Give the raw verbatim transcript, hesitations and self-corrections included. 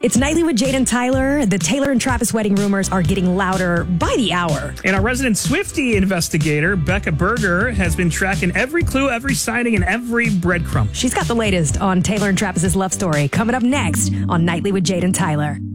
It's Nightly with Jade and Tyler. The Taylor and Travis wedding rumors are getting louder by the hour. And our resident Swiftie investigator, Becca Berger, has been tracking every clue, every sighting, and every breadcrumb. She's got the latest on Taylor and Travis's love story coming up next on Nightly with Jade and Tyler.